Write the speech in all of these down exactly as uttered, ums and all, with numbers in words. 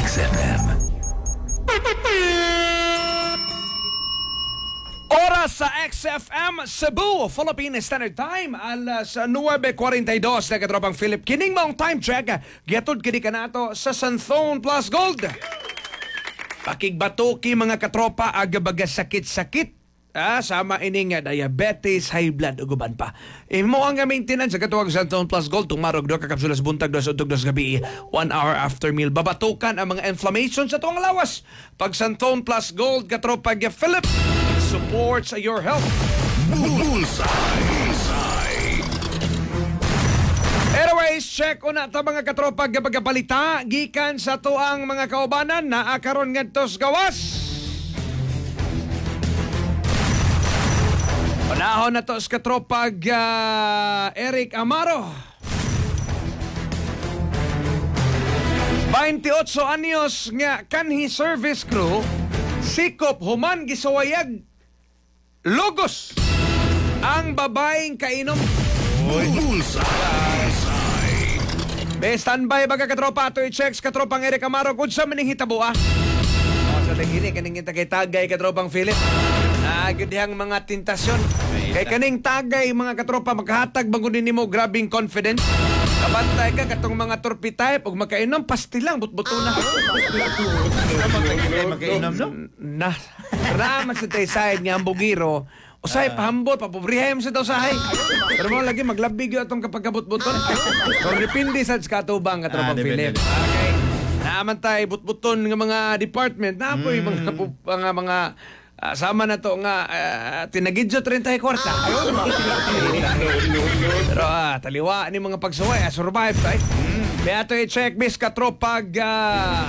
X F M. Oras sa X F M Cebu, Philippine Standard Time, alas nueve cuarenta y dos na katropang Philip. Kining maong time check, giatod kini kanato sa Santhone Plus Gold. Pakigbatuki mga katropa, agabaga sakit-sakit. Ah, sama ining uh, diabetes, high blood, uguban pa. Imo ang maintenance sa katuwag sa Santhone Plus Gold, tumarog do kakapsulas buntag do sa utog dos gabi, one hour after meal. Babatukan ang mga inflammation sa tuwang lawas. Pag Santhone Plus Gold, katropa, Philip, supports your health. Bullseye. Anyways, check una ta mga katropa gabagabalita gikan sa tuang mga kaubanan na akaron ngadtos gawas. Panahon na to sa katropa uh, Eric Amaro. twenty-eight anyos nga kanhi service crew sikop human gisawayag logos ang babaeng kainom. Bullseye. Be standby baga katropa to i-checks katropang Eric Amaro kung sa maning hitabo ah. Oh, sa lagini kaning tagay-tagay katropang Philip. Nagudihang mga tentasyon. Kay kaning tagay mga katropa maghatag bangunin nimo grabing confidence. Kabantay ka katong mga torpi type ug makainom pasti lang butbuto na. Makainom no? Na. Raman sa tay side nga ang bugiro. Usay pahambot papobrihem sa daw sahay. Pero mo lagi maglabig yo atong kapag kabutbuton. So depende sa katubang katropang Ah, Philip. depende. Okay. Naaman tay butbuton nga mga department na po yung mga mga mga Uh, sama na to nga uh, tinagidyo thirty kwarta. Pero ah, uh, taliwa ni mga pagsuway, uh, survive tayo. Mm. Kaya ito i-check bis katropag uh,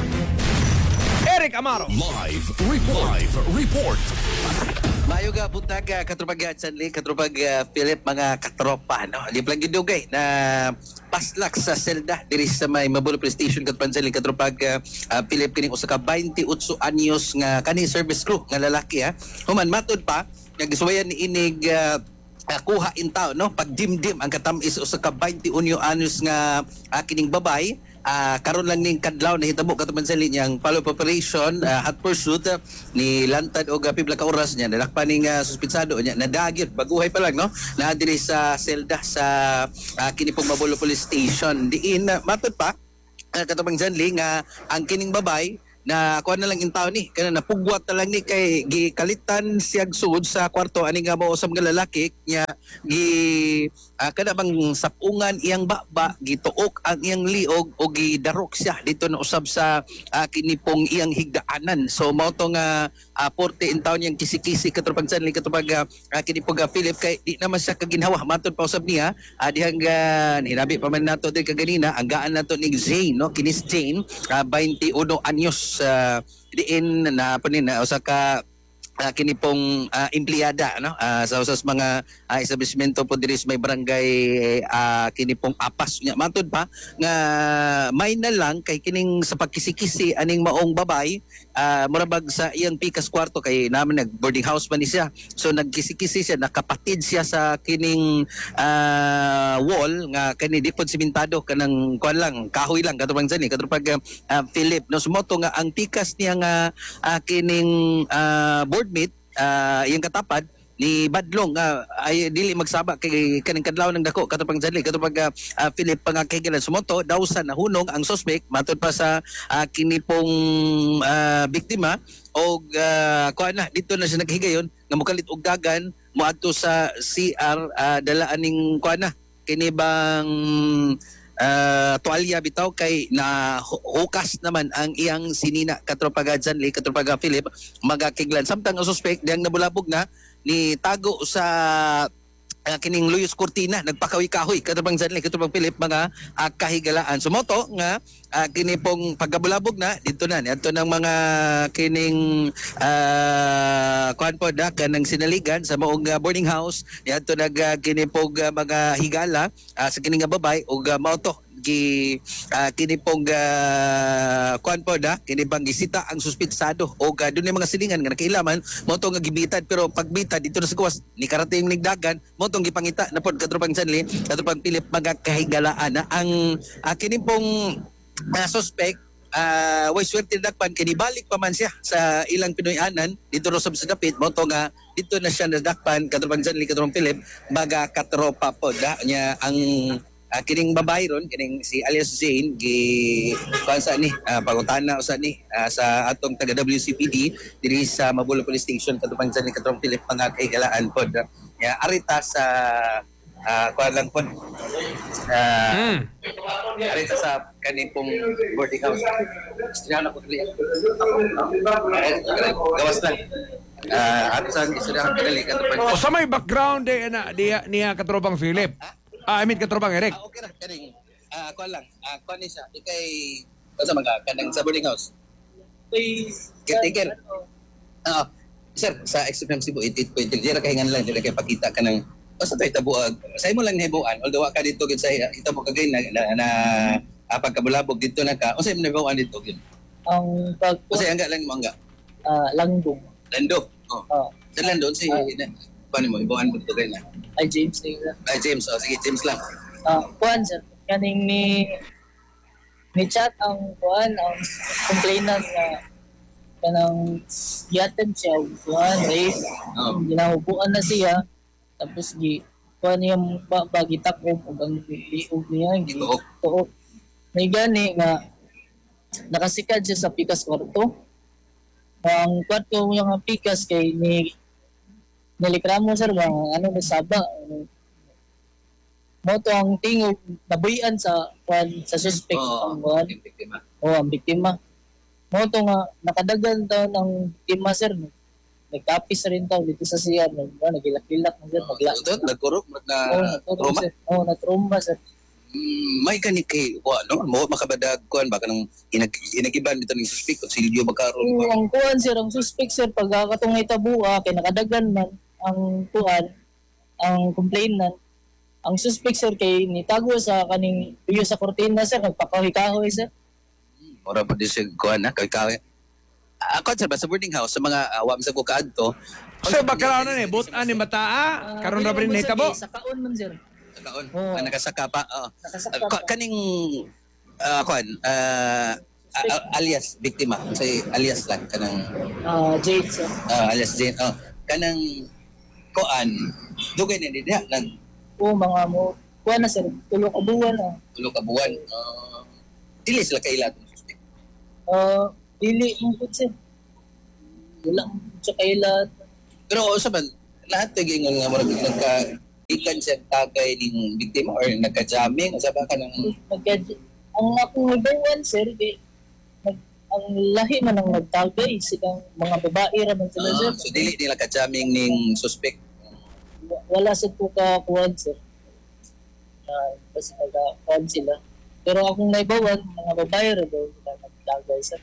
Eric Amaro. Live report. Live report. Mayo ga buntag katropag Sanli, katropag uh, Philip, mga katropa no. Di lang gidugay na paslak sa selda diri sa may Mabulo Police Station katropag Sanli, katropag uh, uh, Philip kining usa ka twenty-eight anyos nga kani service crew nga lalaki ha. Human matud pa nagisuwayan ni inig uh, uh, kuha in town no pag dimdim ang katamis usa ka twenty-one anyos nga uh, kining babay. Uh, karon lang ning kadlaw na hitabo katuman sa linyang follow-up operation uh, hot pursuit uh, ni lantad og uh, pibla ka oras niya nadakpan ning uh, suspitsado niya nadagyot baguhay pa lang no na diri sa selda sa uh, kini pong Mabulo Police Station diin uh, matud pa uh, katubang Janli nga ang kining babay na kuha na lang in town ni kana napugwat na lang ni kay gikalitan siyag sud sa kwarto ani nga mao usab nga lalaki nya gi uh, kada bang sapungan iyang baba gituok ang iyang liog o gidarok siya dito na usab sa uh, kini pong iyang higdaanan. So mao to nga uh, forty in town yang kisi-kisi katropang Sanli katupag uh, kini pong uh, Philip kay di naman siya kaginhawa matod pa usab niya uh, dihang uh, hinabi pa man nato diri kaganina ang gaan nato ni Zane no kinis Jane uh, twenty-one anyos uh, diin na panin na usa ka uh, kini pong uh, empleyada no uh, sa usas mga uh, establishmento po diri sa may barangay uh, kini pong Apas nya matud pa nga may na lang kay kining sa pagkisi-kisi aning maong babay uh, murabag sa iyang pikas kwarto kay naman nag boarding house man ni siya so nagkisi-kisi siya nakapatid siya sa kining uh, wall nga kani di pod simentado kanang kuan lang kahoy lang katubang Sanli katupag uh, Philip no sumoto nga ang pikas niya nga uh, kining uh, board meet uh, iyang katapad ni Badlong uh, ay dili magsaba kay kanang kadlaw ng dako katupang Sanli katupag uh, Philip pangakahigalan sumoto daw sa nahunong ang suspect matud pa sa uh, kini pong uh, biktima og uh, kuan na dito na siya naghigayon nga mokalit og dagan moadto sa C R uh, dala aning kuan na kini bang uh, tuwalya bitaw kay na hukas naman ang iyang sinina katropaga Janli katropaga Philip magakiglan samtang ang suspect diyang nabulabog na ni tago sa uh, kining Luyos Cortina nagpakawi-kahoy katubang Janli katubang Philip mga uh, kahigalaan sumoto nga uh, kini pong pagkabulabog na dito na niadto ng mga kining uh, kuan po da kanang sinaligan sa maong uh, boarding house niadto nag uh, kini pong uh, mga higala uh, sa kining nga babay ug uh, mao to gi uh, kini pong uh, kuan po da kini bang gisita ang suspitsado o uh, dunay mga silingan nga nakailaman mo to nga gibitad pero pagbitad dito na sa gawas ni karating nigdagan mo tong gipangita na pod katropang Sanli katropang Philip magakahigalaan na ang uh, kini pong uh, suspect ah way swerte dakpan kay nibalik pa man siya sa ilang Pinoy-anan dito ro sa dapit mo to nga dito na siya nadakpan katropang John Lee katropang Philip baga katropa po da nya ang uh, kining babae ron kining si alias Jane gi kansa ni uh, pangutana usa ni uh, sa atong taga W C P D diri sa Mabulo Police Station katropang John Lee katropang Philip mga kaigalaan pod nya arita sa uh, kuan lang pod uh, Mm. arita sa kaning pong boarding house. Istoryahan ako dali. Gawas lang. Ah, ato sa istoryahan ko dali katong O sa may background eh, na, diya, niya katropang Philip. Ah, I mean katropang Eric. Ah, okay ra kaning. Ah, kuan lang. Ah, kuan ni siya. Ikay sa mga kanang sa boarding house. Caretaker. Ah, sir, sa X F M Cebu eighty-eight point three, dira kahingan lang dira kay pakita ka ng basta tayo tabuag. Sa imo lang nahibuan, although wa ka dito gid sa hitabo kagay na, na, na ah, pagkabulabog dito na ka. Unsa imo nahibuan dito gid? Ang pag Unsa angga lang mo angga? ah, langgong. Lando. Oh. Ah, Sa Lando si Ah. na, paano mo hibuan mo dito kay na? ay James nila. Ay James, oh, sige James lang. Ah, kuan sir. Kaning ni ni chat ang kuan ang complainant na kanang yatad siya kuan rape. Oh. Ginahubuan na siya tapos gi kuan niya ba, bagitak og ang liog niya gi Ituok. tuok. May gani nga nakasikad siya sa pikas kwarto. Ang kwarto yung nga pikas kay ni nilikramo sir mga ano na saba ano, mo to ang tingog nabuyan sa kuan sa suspect Oo, ang kuan yung biktima. o ang biktima mo to nga nakadagan daw ng biktima sir nagkapis rin daw dito sa siya nag nagilak-ilak na sir Oh, magla so, nagkurok na oh naturo trauma. sir oh natrumba sir Mm, may kani kay wa no mo makabadag kuan baka nang inag inagiban dito ni suspect kung silyo magkaroon Oo, ba. ang kuan sir ang suspect sir pagkatong itabua kay nakadagan man ang kuan ang complainant ang suspect sir kay nitago sa kaning tuyo sa kortina sir nagpakahoy-kahoy sir. Ora pa di siya kuan na kay kay. Ako sa sa boarding house sa mga awam sa ko kaadto. O sa background na ni, butan ni Mataa, karon na rin nahitabo. Sa kaon man sir. Kaon. Oo. Ah, nakasaka pa. Oo. Nakasaka Ah, pa. ka- kaning ah, kuan ah, a- a- alias biktima say alias lang kanang Ah, Jade sir. ah, alias Jane oh kanang kuan dugay ni diha nag Oo, mga mo kuan na sir tulo ka buwan na. tulo ka buwan. Ah, dili sila kaila tong suspect. Ah, dili mo pud sir. Wala mo sa kailan. Pero sa man lahat tay gingon nga murag nagka ikan siya tagay ning biktima or nagka-jamming o sabi ka ng Nagka ang akong nagawan sir di nag, ang lahi man ang nagtagay silang mga babae ra man sila sir. Ah, so dili nila ka-jamming ning suspect. Wala sa po ka kuwan sir. Uh, basta nag-kuwan sila. Pero akong naibawan, mga babae rin daw sila nagtagay sir.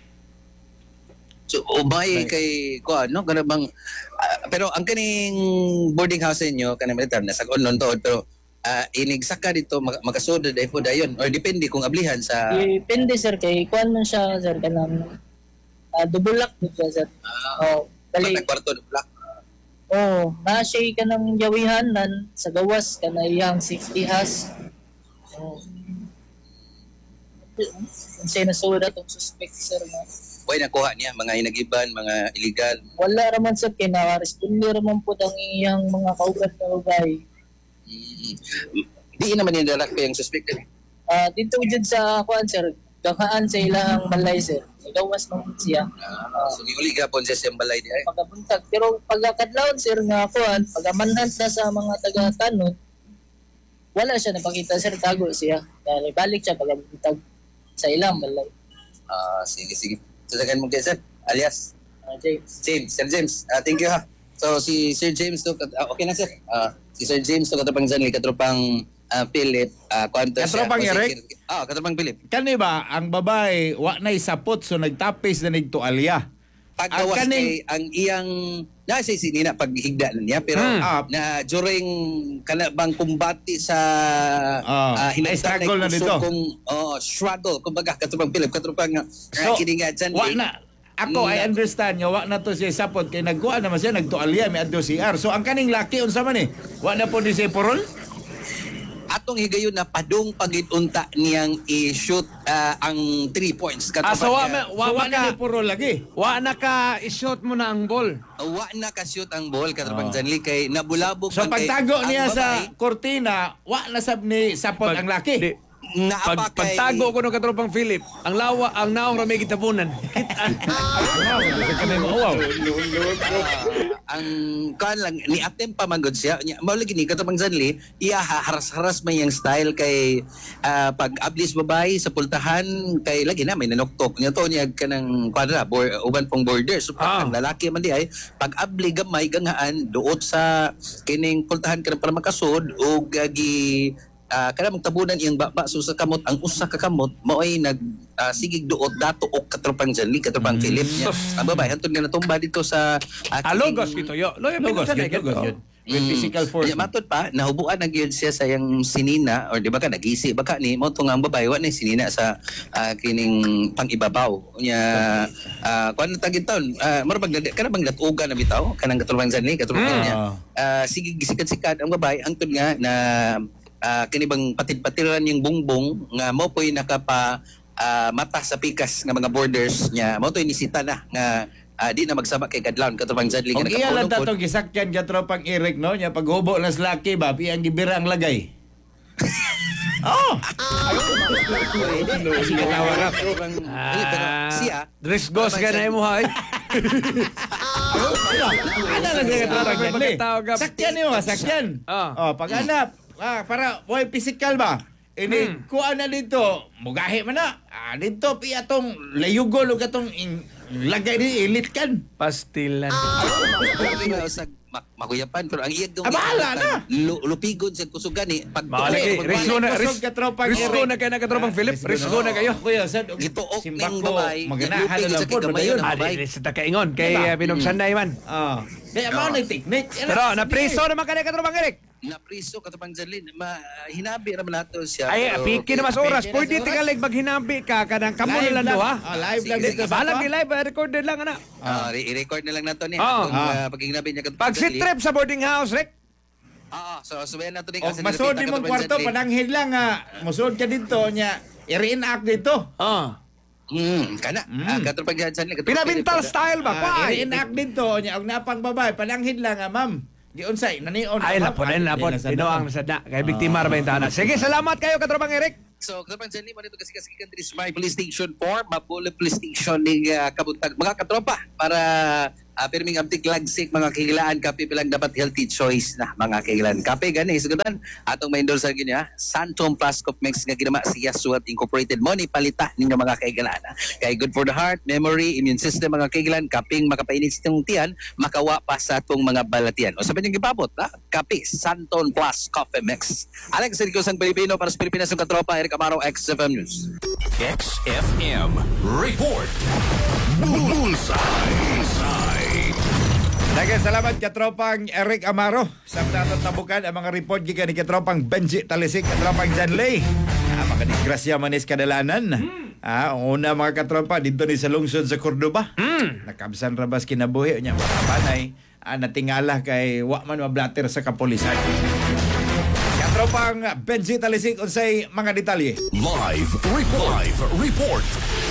So ubay kay ko ano kana bang ah, pero ang kaning boarding house ninyo kanang militar nasa onlon to pero uh, inigsaka dito mag- makasud dai po dayon or depende kung ablihan sa Depende sir kay kuwan man siya sir kanang uh, dubulak din siya sir. uh, Oh, bali. kwarto ng block. Oh, na siya kanang yawihanan sa gawas kana iyang safety has. Oh. Kung siya nasuod atong suspect sir nga. Way nakuha niya mga inagiban, mga illegal. Wala raman sir kay naka-responde raman po ang iyang mga kaugat na bagay. Mm. Di naman yung dalak pa yung suspect eh. Ah, dito jud sa kuan sir, gakaan sa ilang balay sir. Gawas man pud siya. Uh, so giuli gapon siya siyang balay di ay. Pagkabuntag pero pagkakadlawon sir nga kuan, pagamanhant na sa mga taga-tanod, wala siya napakita sir tago siya. Dahil balik siya pagabuntag sa ilang balay. Ah, sige sige. Sasagan mo kay sir alias Ah, James. James, Sir James. Ah, thank you ha. So si Sir James to kat- ah, okay na sir. Ah, si Sir James to katropang Janly, katropang ah, Philip, ah, kwanto siya. Katropang O, si Eric? Kir- Ah, katropang Philip. Kani ba ang babae wa nay sapot so nagtapis na nigto alya. Paggawas Ang kaning- kay ang iyang na si sinina paghigda na niya pero Hmm. Ah. na during kana bang kumbati sa Ah, hinungdan na-struggle na puso dito. kung oh, struggle kumbaga katropang Philip katropang uh, So, kininga Janly. Wa na ako Mm. I understand nga wa na to siya sapot kay nagkuha naman siya nagto alya may adto C R. So ang kaning laki unsa man eh? Wa na po di siya porol? atong higayon na padung pagidunta niyang i-shoot ah, ang three points Ah, so wa, katupad wa, So, wa wa na ka, ni puro lagi. wa na ka i-shot mo na ang ball. wa na ka-shoot ang ball katupad Oh. Janli kay nabulabog So man kay pagtago ang niya sa babae, kortina, wa na sab ni sapot ang laki. Di, naapa pag, kay pagtago ko ng katropang Philip, ang lawa, ang naong ramay gitabunan. Wow. ang kan lang ni atem pa man gud siya nya mao lagi ni katupang Janli iya ha- haras-haras may yang style kay ah, pag ablis babae sa pultahan kay lagi na may nanoktok niya to niya kanang kwadra bor, uban pong border so Ah. ang lalaki man di ay pag abli gamay gangaan duot sa kining pultahan kanang para makasud og gagi uh, kada magtabunan iyang baba so sa kamot ang usa ka kamot mao'y nag ah, sigig duot dato og katropang Janli katropang Mm. Philip niya ang babae hantod nga natumba dito sa ah, Ah, kining- logos kito yo. Loyo Logos, pinagsanay yun, logos ka. yun. With physical force. Nya matod pa nahubuan na gyud siya sa yang sinina or di ba ka nagisi baka ni mo tong ang babae wa na sinina sa ah, kining pangibabaw nya uh, kuan na tagid taon uh, mura bang kana bang latuga na bitaw kanang katulungan Janli katulungan Mm. niya Ah, sige gisikat-sikat ang babae angtod nga na ah, kini bang patid-patiran yung bungbong nga mo po'y nakapa ah, mata sa pikas nga mga borders niya mo to'y nisita na nga ah, di na magsama kay kadlawon katupang Janli Og nga iya lang nakapulong pod. tatong gisakyan ka tropang Eric no nya paghubo nas laki ba iyang gibira ang lagay. Oh. Pwede. Sige, tawa na. Pero siya, Dress goes ka na mo hay. Ana lang sa tropang May Janli. pagkatawag ka. Sakyan niyo sakyan. Ah. Oh, pag anap ah, para boy physical ba? Ini kuha na dito, mugahi man na. Ah, dito piya tong layugol ug atong in- lagay di ilit kan. Pastilan. sa mak- makuyapan pero ang iyag Ah, bahala na. Lu- lupigon sa kusugan ni pag Malaki, pag- risko na, Kusog risko, ka tropang risko Eric. na kayo na katropang Philip. Ah, Risko na kayo. Kuya, sad Gituok simbak ning ko babae, maganahan lupig na lang sa po kigamayon. dayon. Ah, di, di, sa takaingon. Kay Diba? uh, pinumsanday man. Ah. Kaya mo na technique. Pero napriso naman ka na katropang Eric. na priso katapang Janlin ma hinabi ra man nato siya Ay, pero- piki na mas oras. Piki na Pwede sa oras. tingalig maghinabi ka. Kanang kamo Live na lang lang. do ha. Ah, live lang Sige, dito sa Balag to. di live, eh, recorded lang ana. Ah, i- i-record na lang nato ni Ah. atong Ah. uh, pagignabi niya katapang Pag sit trip sa boarding house, Rick. Ah, so subayan nato ni Og masod di mong kwarto pananghid lang nga. Musod ka dito nya i-reenact dito. Ah. Hmm, kana. Mm. Ah, katapang Janlin katapang Pinabintal Philip, style ba? Ah, Why? i-reenact dito nya og napang babae pananghid lang nga ma'am. Giunsay nanion. Ay, ma'am. napon, ay, napon. Di na sa Tinoang napon. nasada. Kay biktima ra ba yung tahanan. Sige, salamat kayo, katropang Eric. So, katapang Janlin mo dito kasi kasi country Smile Police Station four, Mabula Police Station ng uh, kabuntag mga katropa para uh, pirming abtik lagsik mga kahilaan kape pilang dapat healthy choice na mga kahilaan. Kape gani sugutan atong ma-endorse gini ha. Santom Plus Coffee Mix nga ginama si Yasuat Incorporated mo ni palita ninyo mga kahilaan. Kay good for the heart, memory, immune system mga kahilaan, kaping makapainit sa itong tiyan, makawa pa sa itong mga balatian. O sabi niyong gipabot ha? Kape, Santom Plus Coffee Mix. Alang sa Rikosang Pilipino para sa Pilipinas yung katropa, Eric Amaro, X F M News. X F M Report. Bullseye. Daghang salamat katropang Eric Amaro. Sa tatang tabukan ang mga report gikan ni katropang Benji Talisik, katropang Janley. Ah, makadigrasya manis kadalanan. Ah, ang una mga katropa dito ni sa lungsod sa Cordoba. Nakabsan rabas kinabuhi nya mga panay. Ah, natingala kay wa man mablatter sa kapulisan. Katropang Benji Talisik unsay mga detalye. Live report. Live report.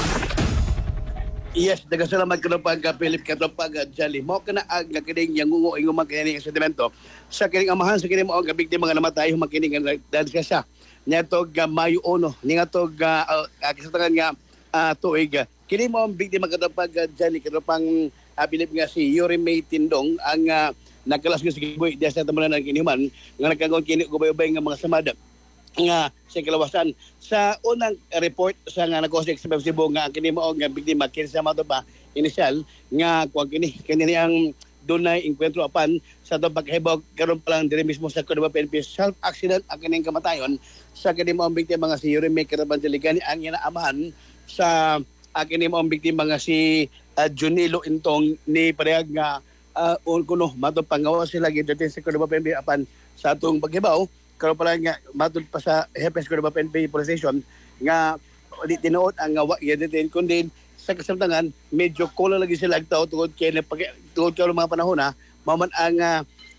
Yes, dagasalamat ko na pag Philip Katropag at Jolly. Mo ka na ag nga kining yung ngungo yung makining ang sedimento. Sa kining amahan sa kining mo ang gabig di mga namatay yung makining ang dahil siya siya. Niya to ga Mayo uno. Niya to ga uh, kisatangan nga uh, tuig. Kining mo ang big di mga Katropag at Jolly. Katropang uh, Philip nga si Yuri May Tindong ang uh, nagkalas nga sa giboy diya sa tamanan ng kinihuman nga nagkagoon kini gubay-ubay nga mga samada nga sa kalawasan sa unang report sa nga nagkosik sa Cebu nga kini mao nga biktima kini sa mato pa initial nga kuan kini kini ang dunay enkwentro apan sa to paghibog karon pa lang diri mismo sa Cordoba P N P self accident ang kining kamatayon sa kini mao biktima nga si Yuri Karabanjaligan ang inaamahan sa uh, kini mao biktima nga si uh, Junilo Intong ni parehag nga uh, kuno mato pangawa sila gidatin sa Cordoba P N P apan sa atong paghibaw karon pala nga matud pa sa Hepes Cordoba P N P Police Station nga di tinuod ang nga wa gidatin kundi sa kasamtangan medyo kulang lagi sila agtaw tungod kay na pag tungod kay mga panahon ha maman ang uh,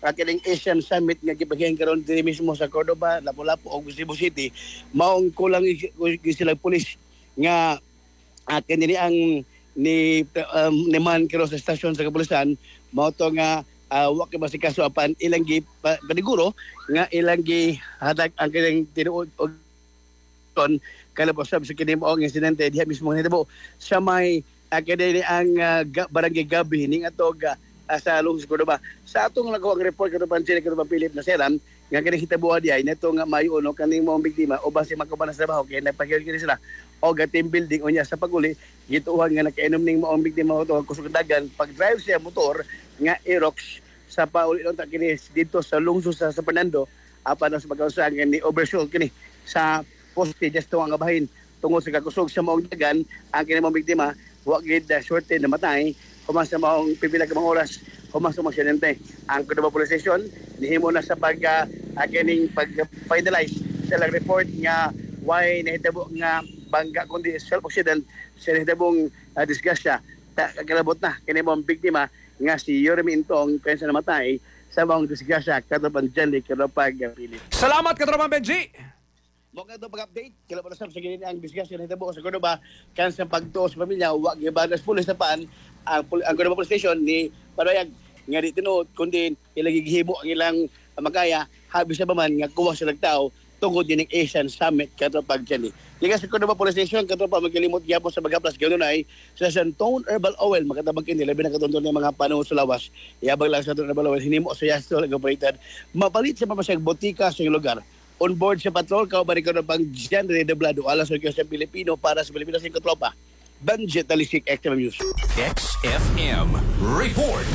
uh, kining Asian Summit nga gipagihan karon diri mismo sa Cordoba, Lapu-Lapu ug Cebu City, maong kulang sila pulis nga uh, kini ang ni um, ni man karo sa stasyon sa kapulisan mao to nga uh, wa kay masikaso apan ilang gi pa, paniguro nga ilang gi hatag ang kining tinuod og kon kalabos sa kini mo ang insidente diha mismo nitabo sa may uh, kini ang uh, ga, barangay Gabi ning atog uh, sa Lungsod Cordoba. Sa atong nagawa ang report kato pansin kato pa Philip na seran nga kini hitabuha diay neto nga mayo no kaning mga biktima o base magkabanas sa trabaho kay nagpakil kini sila o ga team building unya sa paguli gituhan nga nakainom ning mga biktima o to kusog dagan pag drive siya motor nga Aerox sa pauli ta kini dito sa lungsod sa, sa Fernando apan sa pagkausan nga ni overshoot kini sa poste just to nga bahin tungod sa kakusog sa mga dagan ang kini mga biktima wa gid uh, shorted na matay human sa maong pipila ka mga oras human sa mga aksidente. Ang Cordoba Police Station nihimo na sa pag uh, kining pag-finalize sa lang report nga why nahitabo nga bangga kundi self-accident sa nahitabong uh, disgrasya. Kalabot na kini mga biktima nga si Yorme Intong kaya sa namatay sa mga disgrasya katapang Janley Katropag Philip. Salamat Katropang Benji. Mo ka pag-update kila para sa sige ang disgrasya nahitabo sa Cordoba kan sa pagtuo sa pamilya wa gibadas pulis sa paan ang, ang Cordoba Police Station ni Parayag nga di tinuod kundi ilagi gihimo ang ilang magaya habi sa baman nga kuha sa nagtao tungod din ng Asian Summit Katropag Janley. Liga sa Cordoba Police Station Katropag magkalimot gyapon sa Bagaplas ganunay sa Santone Herbal Oil makatabang kini labi na katuntun ng mga panahon sa lawas. Iyabag lang sa Santone Herbal Oil hinimo sa yasto operated mapalit sa pamasayag botika sa lugar. On board sa patrol kauban ko pang Janley de Blado alas sa Pilipino para sa Pilipinas ng Katropa. Benji Talisik, X F M News. X F M Report.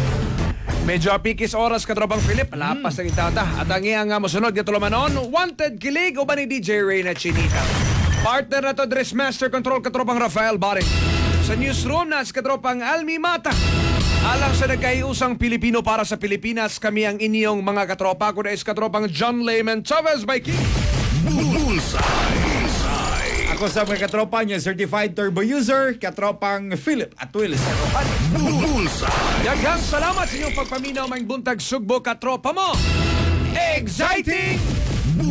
Medyo apikis oras Katropang Philip, lapas ng itata. At ang iyang uh, masunod nga tulumanon, wanted kilig o ba ni D J Reyna Chinita. Partner na to Dressmaster Control Katropang Rafael Baring. Sa newsroom na sa Katropang Almi Mata. Alang sa nagkaiusang Pilipino para sa Pilipinas, kami ang inyong mga katropa. Kuna is Katropang John Layman Chavez by King. Bullseye. Ako sa mga katropa niya, certified turbo user, katropang Philip at Will sa katropa. Bullseye. Daghang salamat sa inyong pagpaminaw, may buntag sugbo katropa mo. Exciting